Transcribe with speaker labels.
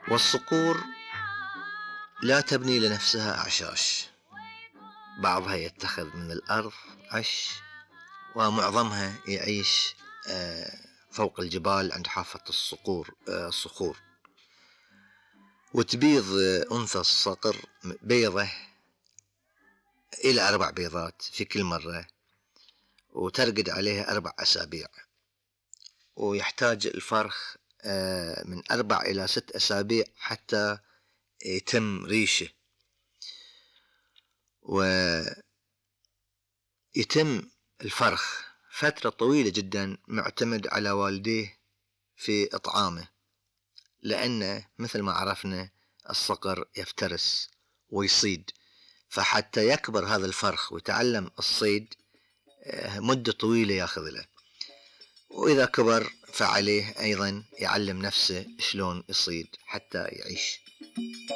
Speaker 1: والصقور لا تبني لنفسها أعشاش، بعضها يتخذ من الأرض عش، ومعظمها يعيش فوق الجبال عند حافة الصخور. وتبيض أنثى الصقر بيضة إلى 4 بيضات في كل مرة، وترقد عليها 4 أسابيع، ويحتاج الفرخ من 4 إلى 6 أسابيع حتى يتم ريشه، ويتم الفرخ فترة طويلة جدا معتمد على والديه في إطعامه، لأن مثل ما عرفنا الصقر يفترس ويصيد، فحتى يكبر هذا الفرخ ويتعلم الصيد مدة طويلة ياخذ له، وإذا كبر فعليه أيضا يعلم نفسه شلون يصيد حتى يعيش.